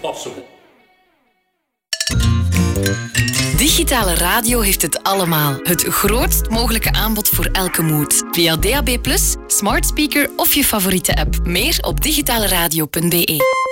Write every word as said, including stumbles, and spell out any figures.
opzoeken. Digitale radio heeft het allemaal. Het grootst mogelijke aanbod voor elke mood. Via D A B plus, smart speaker of je favoriete app. Meer op digitaleradio punt b e.